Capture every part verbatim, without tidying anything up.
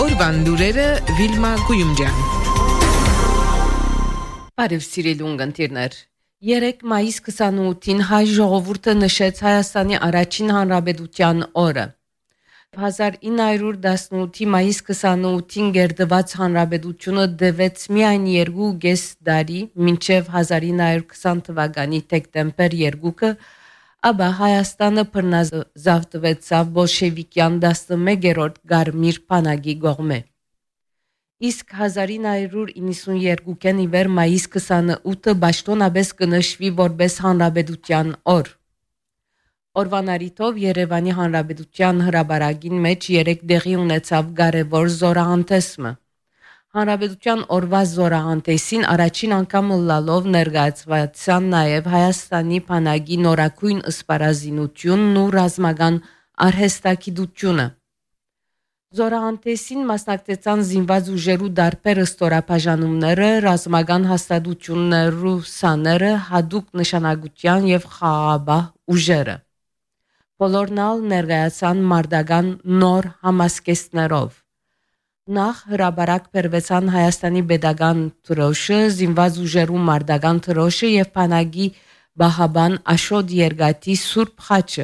Օրվան լուրերը Վիլմա Գույումջյան։ Բարև սիրելի ունգընտիրներ։ երեք մայիս քսանութին հայ ժողովուրդը նշեց Հայաստանի առաջին հանրապետության օրը։ հազար ինը հարյուր տասնութի մայիս քսանութին գերդված հանրապետությունը դեվեց միայն երկու կես տարի, մինչև հազար ինը հարյուր քսան թվականի դեկտեմբեր երկուքը, ապա Հայաստանը բռնազավթվեցավ բոլշևիկյան տասնմեկերորդ Գարմիր բանակի կողմէ։ Իսկ հազար ինը հարյուր իննսունյերկուին ի վեր մայիս քսանութը պաշտոնապես կնշվի որպես հանրապետության օր։ Օրվան առիթով Երևանի Հանրապետության հրապարակին մեջ երեք տեղի ունեցավ կարևոր զորահանդեսը։ Հանրապետության օրվա զորահանդեսին առաջին անգամ լալով ներկայացվեցան նաև Հայաստանի բանակի նորակույն սպառազինությունն ու ռազմական արհեստագիտությունը։ Զորահանդեսին մասնակցեցան զինված ուժերու դարբեր ստորաբաժանումները, ռազմական հաստատություններու սաները, հատուկ նշանակության եւ խաղաղապահ ուժերը։ Բոլորն ալ ներկայացան մարտական նոր համասկեստներով։ Նախ հրապարակ բերվեցան Հայաստանի պետական դրոշը, զինված ուժերու մարտական դրոշը եւ բանակի բահաբան Աշոտ Երգատի սուրբ խաչը։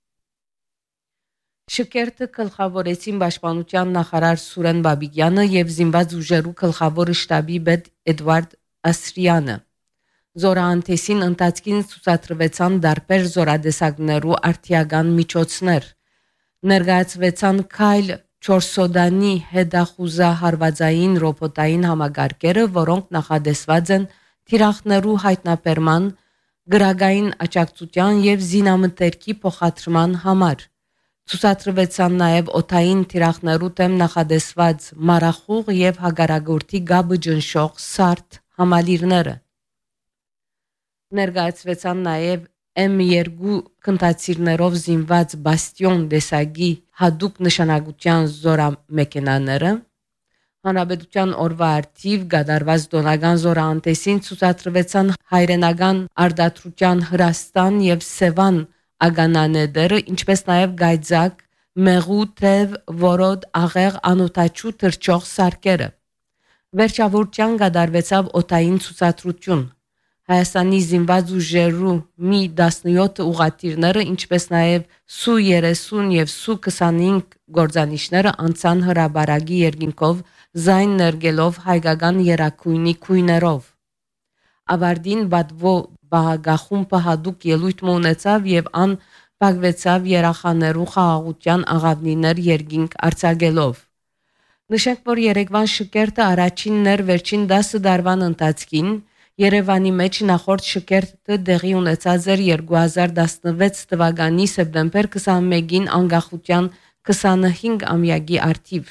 Շքերթը գլխավորեցին պաշտպանության նախարար Սուրեն Բաբիկյանը եւ զինված ուժերու գլխավոր շտաբի պետ Էդվարդ Ասրյանը։ Զորահանդեսին ընթացքին ցուցադրվեցան դարբեր զորադեսակներու արդիական միջոցներ։ Ներկայացվեցան քայլ չորսոդանի հետախուզա հարվածային ռոբոտային համակարգերը, որոնք նախադեсված են թիրախներու հայտնաբերման, գրագային աջակցության եւ զինամթերքի փոխադրման համար։ Ցուցադրվեցան նաև օթային թիրախներու դեմ նախադեсված մարախուղ եւ հագարագործի գաբը ջնշող սարդ համալիրները։ Ներկայացվեցան նաև էմ երկու քնտացիրներով զինված բաստիոն դեսագի հատուկ նշանակության զորամեքենաները։ Հանրապետության օրվա արդիվ գդարված դոնական զորահանդեսին ցուցադրվեցան հայրենական արդատրության հրաստան եւ սևան ագանաներները, ինչպես նաև գայձակ, մեղու, թև, որոդ, աղեղ, անոթաչու թրջող սարքերը։ Վերջավորության գդարվեցավ օթային ցուցադրություն։ Հայաստանի զինված ուժերու մի տասնյոթ ուղղաթիռները, ինչպես նաև Սու երեսուն եւ Սու քսանհինգ գործանիշները անցան հրապարակի երկինքով զայն ներգելով հայկական երակույնի քույներով։ Ավարտին բադվո բահագախումբը հատուկ ելույթ ունեցավ եւ ան բաղվեցավ երախաներու խաղաղության աղավնիներ երկինք արձակելով։ Նշենք, որ Երևան շքերթը առաջինն էր վերջին դասը դարվան ընթացքին։ Երևանի մեջ նախորդ շքերթը տեղի ունեցած էր երկու հազար տասնվեց թվականի սեպտեմբեր քսանմեկին անկախության քսանհինգ ամյակի արդիվ։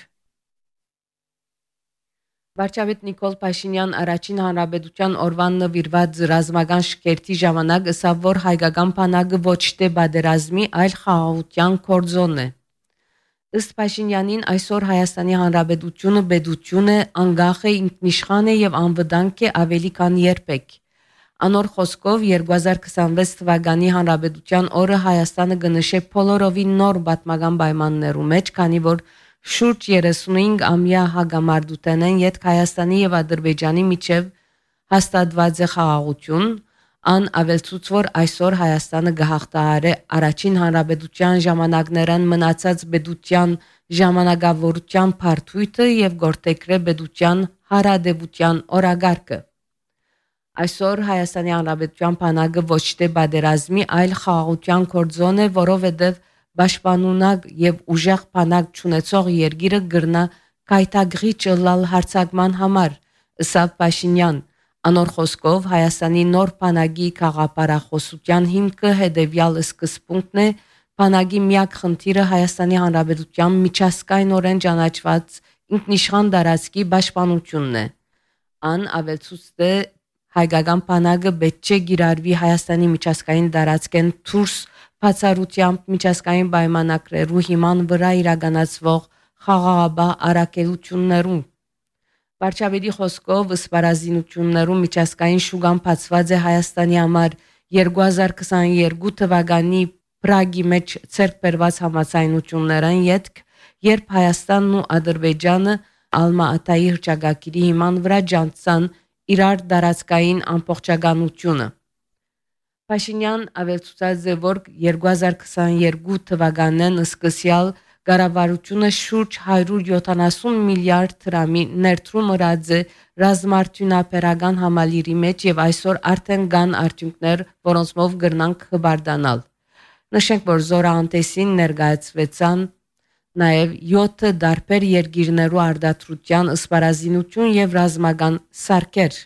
Վարչապետ Նիկոլ Փաշինյան առաջին հանրապետության օրվան նվիրված ռազմական շքերթի ժամանակ ասավ, որ հայկական բանակը ոչ թե բادرազմի, այլ խաղաղության կորձոն է։ Ըստ Փաշինյանին այսօր Հայաստանի Հանրապետությունը պետություն է, անկախ է, ինքնիշխան է եւ անվտանգ է ավելի քան երբեք։ Անոր խոսքով երկու հազար քսանվեց թվականի հանրապետության օրը Հայաստանը կնշե բոլորովին նոր պատմական պայմաններու մեջ, քանի որ շուրջ երեսունհինգ ամյա հագամարտութենեն յետք Հայաստանի եւ Ադրբեջանի միջև հաստատված է խաղաղություն, ան ավելցուց որ այսօր Հայաստանը գահարտահարե առաջին հանրապետության ժամանակներն մնացած պետության ժամանակավորության բարդույթը եւ գործեքրե պետության հարադեվության օրագարկը։ Այսօր Հայաստանի Հանրապետության բանակը ոչ թե բادرազմի, այլ խաղաղության կորձոն է, որովհետեւ Պաշտպանունակ եւ ուժեղ բանակ ճանաչող երկիրը գրնա կայտագրի ճլալ հարցակման համար, ըստ Փաշինյան։ Անոր խոսքով Հայաստանի նոր բանակի խաղապարախոսության հիմքը հետեւյալ սկզբունքն է, բանակի միակ խնդիրը Հայաստանի Հանրապետության միջազգայինորեն ճանաչված ինքնիշխան տարածքի պաշտպանությունն է։ Ան ավելցուց է հայկական բանակը պետք չէ գիրարվի Հայաստանի միջազգային տարածքեն դուրս բացառությամբ միջազգային պայմանագրերու հիման վրա իրականացվող խաղաղապահ առաքելություններում։ Վարչապետի խոսքով սպառազինություններու միջազգային շուկան բացված է Հայաստանի համար երկու հազար քսաներկու թվականի Պրագի մեջ ցերկ բերված համաձայնություններն յետք երբ Հայաստանն ու Ադրբեջանը Ալմա-Ատայի հռչակագիրի հիման վրա ջանցան իրար դարածքային ամբողջականությունը։ Փաշինյան ավելցուցած է, որ երկու հազար քսաներկու թվականին սկսյալ կառավարությունը շուրջ հարյուր յոթանասուն միլիարդ դրամի ներդրում ըրած է ռազմարտունաբերական համալիրի մեջ եւ այսօր արդեն կան արդյունքներ, որոնցով կգրնանք խբարդանալ։ Նշենք, որ զորահանտեսին ներկայացվեցան նաև յոթ դարբեր երկիրներու արդարության սպառազինություն եւ ռազմական սարքեր։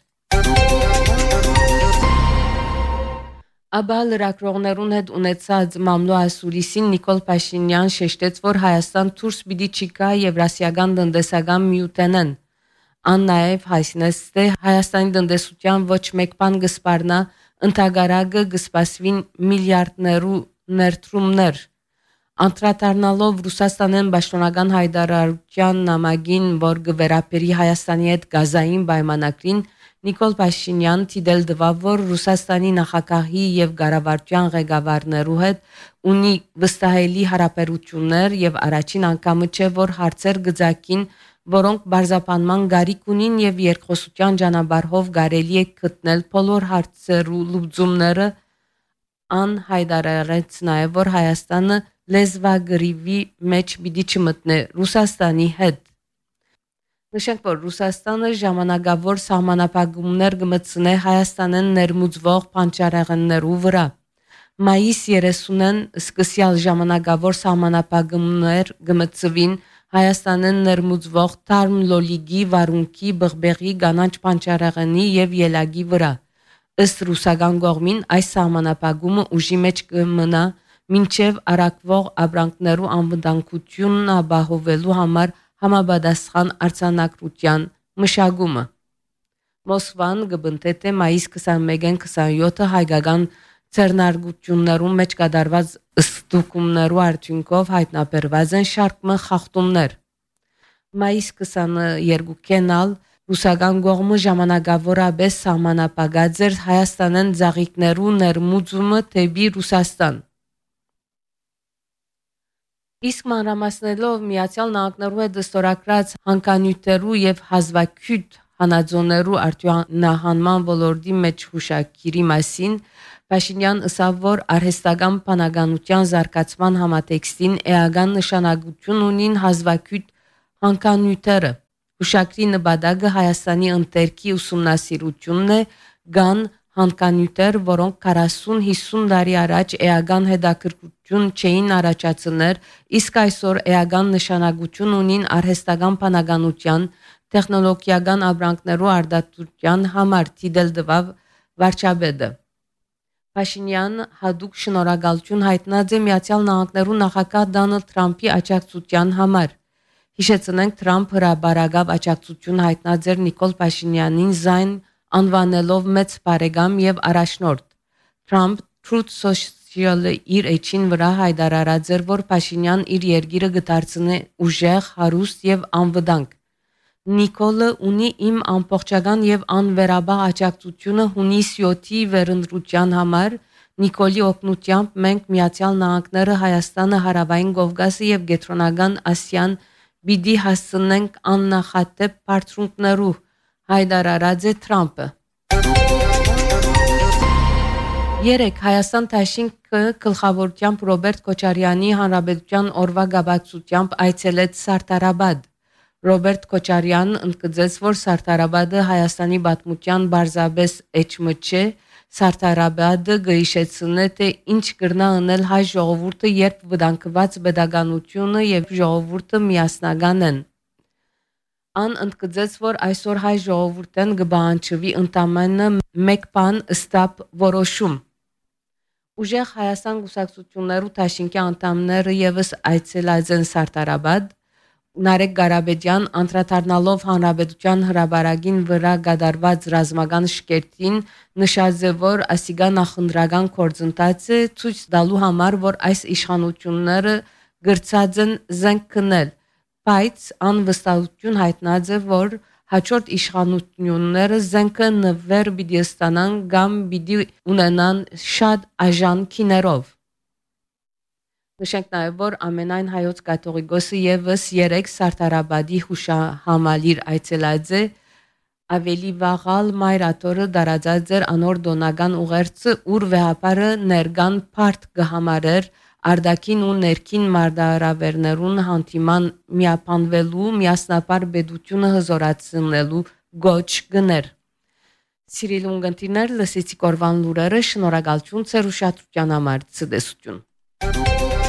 Աբա լրագրողներուն հետ ունեցած մամլո ասուլիսին Նիկոլ Փաշինյան շեշտեց, որ Հայաստան դուրս պիտի չկա Եվրասիական տնտեսական միութենեն։ Ան նաև հայտնեց, թե Հայաստանի տնտեսության ոչ մեկ բան կսպառնա, ընդհանրակը կսպասվին միլիարդներու ներդրումներ։ Անդրադառնալով Ռուսաստանեն պաշտոնական հայտարարության նամակին, որ կվերապերի Հայաստանի հետ գազային պայմանագրին, Նիկոլ Փաշինյան դիտել դվավ, որ Ռուսաստանի նախագահի եւ կառավարության ղեկավարներու հետ ունի վստահելի հարաբերություններ եւ առաջին անգամը չէ, որ հարցեր գծակին, որոնք բարձապանման գարիք ունին եւ երկխոսության ճանապարհով կարելի է գտնել բոլոր հարցերու լուծումները, ան հայտարարեց նաեւ, որ Հայաստանը լեզվագրիվի մեջ պիտի չմտնե Ռուսաստանի հետ։ Նշենք, որ Ռուսաստանը ժամանակավոր սահմանապահումներ կմտցնե Հայաստանեն ներմուծվող բանջարեղեններու վրա։ Մայիս երեսունին սկսյալ ժամանակավոր սահմանապահումներ կմտցվին Հայաստանեն ներմուծվող թարմ լոլիգի, վարունքի, բղբեղի, կանաչ բանջարեղենի եւ ելագի վրա։ Ըստ ռուսական կողմին այս սահմանապահումը ուժի մեջ կմնա մինչև արակվող ապրանքներու անվտանգությունն ապահովելու համար համապատասխան արձանագրության մշակումը։ Մոսկվան կբնտե թե մայիս քսանմեկին քսանյոթը հայկական ցերնարգություններում մեջ կատարված ստուգումներու արդյունքով հայտնաբերված են շարք խախտումներ։ Մայիս քսաներկուին ալ ռուսական կողմը ժամանակավորապես սահմանապահած էր Հայաստանեն ծաղիկներու ներմուծումը դեպի Ռուսաստան։ Իսկ մանրամասնելով Միացյալ Նահանգներու հետ ստորագրած հանկանյութերու եւ հազվագյուտ հանածոներու արտոնահանման ոլորտի մեջ հուշագիրի մասին Փաշինյան ասավ, որ արհեստական բանականության զարգացման համատեքստին էական նշանակություն ունին հազվագյուտ հանկանյութերը։ Հուշագրի նպատակը Հայաստանի ընտերքի ուսումնասիրությունն է, կան հանկանյութեր, որոնք քառասուն-հիսուն տարի առաջ էական հետաքրքրություն չէին առաջացներ, իսկ այսօր էական նշանակություն ունին արհեստական բանականության, տեխնոլոգիական ապրանքներու արդարության համար, դիտել տվավ վարչապետը։ Փաշինյան հadoop շնորհակալություն հայտնած է Միացյալ Նահանգներու նախագահ Դոնալդ Թրամփի աջակցության համար։ Հիշեցնենք, Թրամփը հրաբարակավ աջակցություն հայտնած էր Նիկոլ Փաշինյանին զայն անվանելով մեծ բարեկամ եւ առաջնորդ։ Trump Truth Social-ը իր էջին վրա հայտարարած էր, որ Փաշինյան իր երկիրը կդարձնի ուժեղ, հարուստ եւ անվտանգ։ Նիկոլը ունի իմ ամբողջական եւ անվերաբար աջակցությունը հունիս յոթի վերընտրության համար։ Նիկոլի օգնությամբ մենք Միացյալ Նահանգները, Հայաստանը, Հարավային Կովկասը եւ Կենտրոնական Ասիան պիտի հասցնենք աննախադեպ բարձունքներու, հայտարարած է Թրամփը։ Երեք Հայաստան դաշինքը գլխավորությամբ Ռոբերտ Քոչարյանի հանրապետության օրվա գաբացությամբ այցելեց Սարտարաբադ։ Ռոբերտ Քոչարյանն ընդգծեց, որ Սարտարաբադը Հայաստանի պատմության բարձրապես էջը չէ, Սարտարաբադը գիշեցնե թե ինչ կրնա անել հայ ժողովուրդը, երբ վտանգված pedagogiությունը եւ ժողովուրդը միասնական են։ Ան ընդգծեց, որ այսօր հայ ժողովուրդն կբանջվի ընդամենը մեկ բան ստապ որոշում։ Ուժեղ Հայաստան գուսակցություններու դաշինքի անդամները եւս այցելած են Սարտարաբադ։ Նարեկ Ղարաբեդյան անդրադառնալով հանրապետության հրաբարագին վրա գդարված ռազմական շքերթին նշած է, որ ասիգա նախընտրական գործընթացը ցույց տալու համար, որ այս իշխանությունները գրծած են զենք քնել, բայց անվստահություն հայտնած է, որ հաջորդ իշխանությունները զենքը նվեր պիտի ստանան կամ պիտի ունենան շատ աժան քիներով։ Նշենք նաև, որ ամենայն հայոց կաթողիկոսը եւս երեք Սարտարաբադի հուշահամալիր այցելած է, ավելի վաղալ մայրաթորը դարածած էր անոր դոնական ուղերձը, ուր վեհապարը ներգան փարտ կհամարեր արդակին ու ներքին մարդահրավերներուն հանդիման միապանվելու միասնապար բեդությունը հզորացնելու գոչ գներ։ Սիրիլ ունգընտիրներ լսեցի կորվան լուրերը, շնորհակալություն ծեր ուշադրության համար, ցտեսություն։